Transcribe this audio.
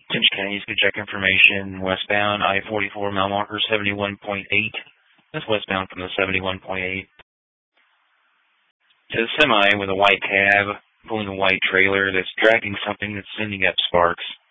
Attention County, good check information. Westbound I-44 mile marker 71.8. That's westbound from the 71.8. To the semi with a white cab pulling a white trailer that's dragging something that's sending up sparks.